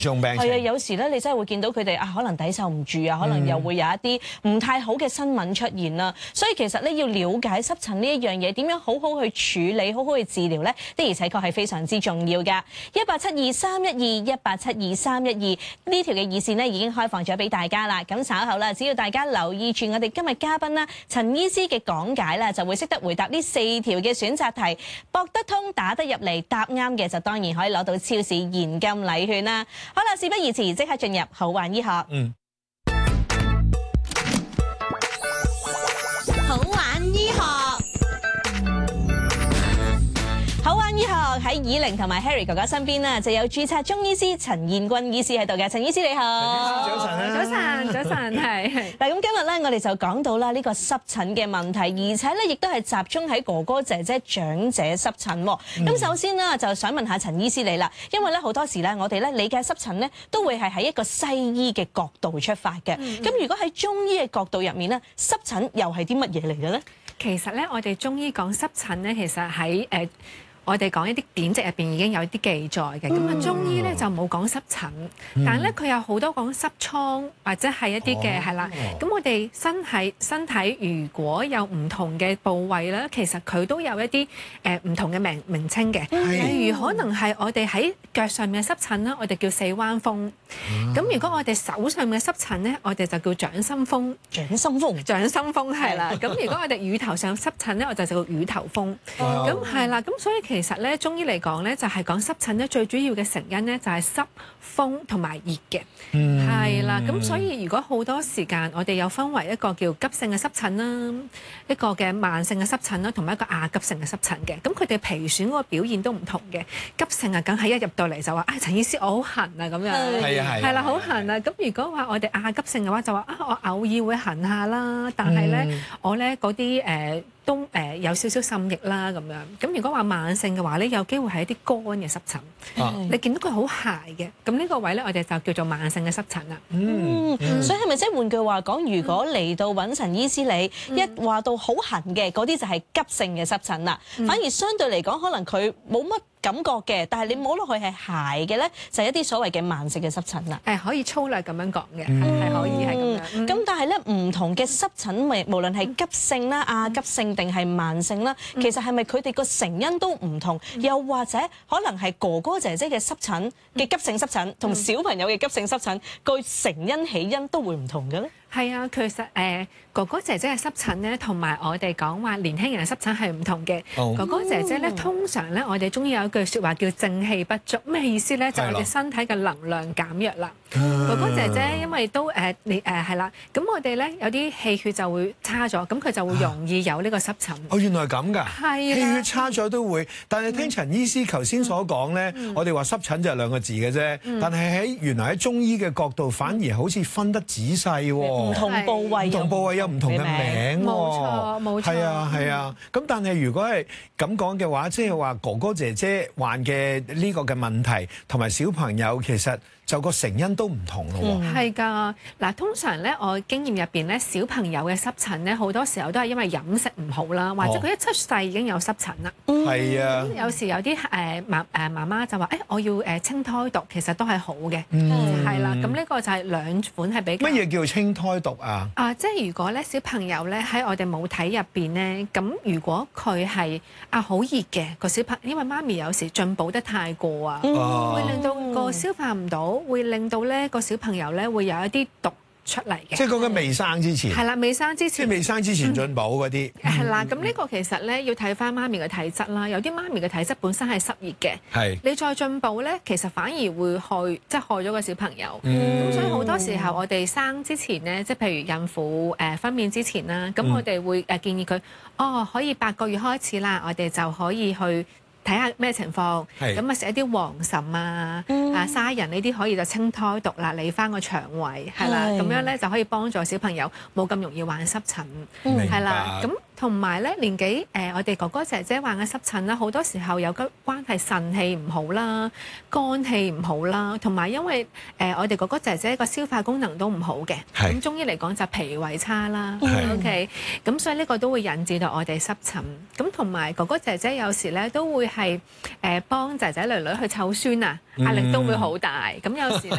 重病情。 係啊，有時咧你真係會見到佢哋啊，可能抵受唔住啊，可能又會有一啲唔太好嘅新聞出現啦。所以其實咧要了解濕疹呢一樣嘢，點樣好好去處理、好好去治療咧，的而且確係非常之重要㗎。18723121872312呢條嘅熱線咧已經開放咗俾大家啦。咁稍後啦，只要大家留意住我哋今日嘉賓啦陳醫師嘅講解啦，就會識得回答呢4條嘅選擇題，駁得通打得入嚟，答啱嘅就當然可以攞到超市現金禮券啦。好啦，事不宜遲，即刻進入好玩醫學。 好玩醫學。 好玩醫學喺以玲同埋 Harry 哥哥身邊啦，就有註冊中醫師陳燕君醫師喺度嘅。陳醫師你好， 早晨早晨，早晨，係。 嗱，咁今日咧，我哋就講到啦呢個濕疹嘅問題，而且咧亦都係集中喺哥哥姐姐長者濕疹。咁首先啦，就想問下陳醫師你啦，因為咧好多時咧，我哋咧理解濕疹咧都會係喺一個西醫嘅角度出發嘅。咁如果喺中醫嘅角度入面咧，濕疹又係啲乜嘢嚟嘅咧？ 其實咧，我哋中醫講濕疹咧，其實喺我哋講一啲典籍入邊已經有啲記載嘅，咁啊中醫咧就冇講濕疹，但係咧佢有好多講濕瘡或者係一啲嘅係啦。咁我哋身體如果有唔同嘅部位咧，其實佢都有一啲唔同嘅名稱嘅。例如可能係我哋喺腳上面嘅濕疹啦，我哋叫四彎風。咁如果我哋手上面嘅濕疹咧，我哋就叫掌心風。 掌心風， 掌心風係啦。咁如果我哋乳頭上濕疹咧，我就叫乳頭風。咁係啦。咁所以其實咧，中醫嚟講咧，就係講濕疹咧，最主要嘅成因咧就係濕、風同埋熱嘅，係啦。咁所以如果好多時間，我哋有分為一個叫急性嘅濕疹啦，一個嘅慢性嘅濕疹啦，同埋一個亞急性嘅濕疹嘅。咁佢哋皮損嗰個表現都唔同嘅。急性啊，梗係一入到嚟就話陳醫師我好痕啊咁樣，係啦好痕啊。咁如果話我哋亞急性嘅話，就話我偶爾會痕下啦，但係咧我咧嗰啲都有少少滲液啦咁樣。咁如果話慢性嘅話咧，有機會係一啲乾嘅濕疹。你見到佢好鞋嘅，咁呢個位咧，我哋就叫做慢性嘅濕疹啦。 所以係咪即係換句話講，如果嚟到揾陳醫師你一話到好痕嘅嗰啲就係急性嘅濕疹啦，反而相對嚟講可能佢冇乜感覺嘅，但係你摸落去係鞋嘅咧，就係一啲所謂嘅慢性嘅濕疹啦。 可以粗略咁樣講嘅，係可以係咁樣。 咁但係咧唔同嘅濕疹，無論係急性啦、亞急性定係慢性啦，其實係咪佢哋個成因都唔同？又或者可能係哥哥姐姐嘅濕疹嘅急性濕疹同小朋友嘅急性濕疹個成因起因都會唔同嘅咧？ 係啊，其實哥哥姐姐嘅濕疹咧，同埋我哋講話年輕人嘅濕疹係唔同嘅。哥哥姐姐咧，通常咧，我哋中醫有一句説話叫正氣不足，咩意思咧？就係我哋身體嘅能量減弱啦。哥哥姐姐因為都係啦，咁我哋咧有啲氣血就會差咗，咁佢就會容易有呢個濕疹。 原來係咁㗎。係氣血差咗都會，但係聽陳醫師頭先所講咧，我哋話濕疹就係2個字嘅啫，但係原來喺中醫嘅角度，反而好似分得仔細喎。 唔同部位有唔同嘅名喎。 冇錯。 係啊。咁但係如果係咁講嘅話，即係話哥哥姐姐患嘅呢個嘅問題，同埋小朋友其實就個成因都唔同咯喎。 係㗎。嗱，通常咧，我經驗入邊咧，小朋友嘅濕疹咧，好多時候都係因為飲食唔好啦，或者佢一出世已經有濕疹啦。 係啊。 有時有啲媽媽就話我要清胎毒，其實都係好嘅。係啦。咁呢個就係兩款係比較。 乜嘢叫清胎毒啊？ 即係如果咧小朋友咧喺我哋母體入邊咧，咁如果佢係好熱嘅個小朋友，因為媽咪有時進補得太過啊，會令到個消化唔到，會令到咧個小朋友咧會有一啲毒出嚟嘅。 即係講緊未生之前。 係啦，未生之前。 即係未生之前進補嗰啲。 係啦，咁呢個其實咧要睇翻媽咪嘅體質啦。有啲媽咪嘅體質本身係濕熱嘅，係你再進補咧，其實反而會害咗個小朋友。咁所以好多時候我哋生之前咧，即係譬如孕婦分娩之前啦，咁我哋會建議佢可以8個月開始啦，我哋就可以去睇下咩情況，咁食一啲黃芩沙仁呢啲可以就清胎毒啦，理翻個腸胃係啦，咁樣咧就可以幫助小朋友冇咁容易患濕疹，係啦。咁同埋咧年紀我哋哥哥姐姐患嘅濕疹啦，好多時候有關係腎氣唔好啦、肝氣唔好啦，同埋因為我哋哥哥姐姐個消化功能都唔好嘅，咁中醫嚟講就脾胃差啦。OK， 咁所以呢個都會引致到我哋濕疹。咁同埋哥哥姐姐有時咧都會係幫仔仔女女去湊孫啊，壓力都會好大。咁有時咧